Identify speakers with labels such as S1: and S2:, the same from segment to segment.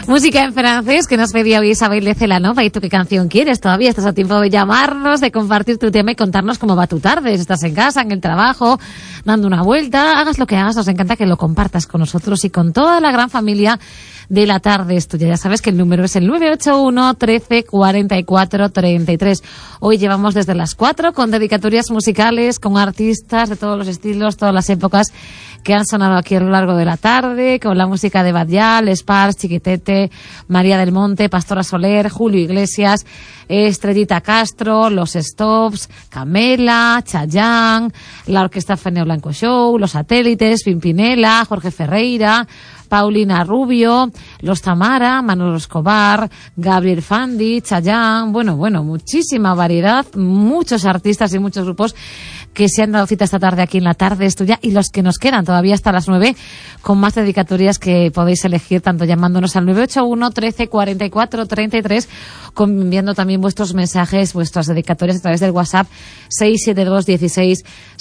S1: Música en francés que nos pedía hoy Isabel de Celanova. ¿Y tú qué canción quieres? Todavía estás a tiempo de llamarnos, de compartir tu tema y contarnos cómo va tu tarde. Si estás en casa, en el trabajo, dando una vuelta, hagas lo que hagas, nos encanta que lo compartas con nosotros y con toda la gran familia de La Tarde es Tuya. Ya sabes que el número es el 981 13 44 33. Hoy llevamos desde las 4 con dedicatorias musicales, con artistas de todos los estilos, todas las épocas que han sonado aquí a lo largo de la tarde, con la música de Badial, Spars, Chiquitete, María del Monte, Pastora Soler, Julio Iglesias, Estrellita Castro, Los Stops, Camela, Chayanne, la Orquesta Feneo Blanco Show, Los Satélites, Pimpinela, Jorge Ferreira, Paulina Rubio, Los Tamara, Manolo Escobar, Gabriel Fandi, Chayanne, bueno, muchísima variedad, muchos artistas y muchos grupos que se han dado cita esta tarde aquí en La Tarde es Tuya y los que nos quedan todavía hasta las 9 con más dedicatorias que podéis elegir tanto llamándonos al 981 13 44 33 enviando también vuestros mensajes, vuestras dedicatorias a través del WhatsApp 672 16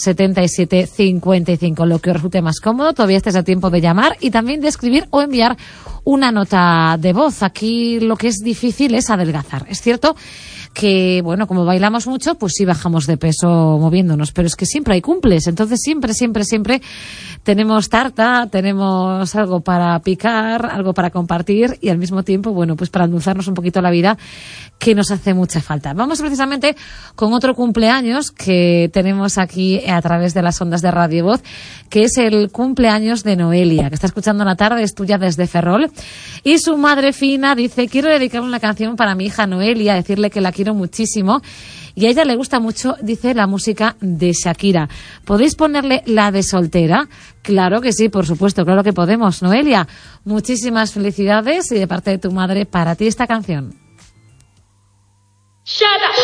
S1: 77 55. Lo que os resulte más cómodo, todavía estáis a tiempo de llamar y también de escribir o enviar una nota de voz. Aquí lo que es difícil es adelgazar. Es cierto que, bueno, como bailamos mucho, pues sí bajamos de peso moviéndonos, pero es que siempre hay cumples, entonces siempre tenemos tarta, tenemos algo para picar, algo para compartir y al mismo tiempo, bueno, pues para endulzarnos un poquito la vida, que nos hace mucha falta. Vamos precisamente con otro cumpleaños que tenemos aquí a través de las ondas de Radio Voz, que es el cumpleaños de Noelia, que está escuchando La Tarde es Tuya desde Ferrol, y su madre Fina dice: quiero dedicarle una canción para mi hija Noelia, decirle que la quiero muchísimo y a ella le gusta mucho, dice, la música de Shakira. ¿Podéis ponerle la de Soltera? Claro que sí, por supuesto, claro que podemos. Noelia, muchísimas felicidades y de parte de tu madre para ti esta canción.
S2: Shut up.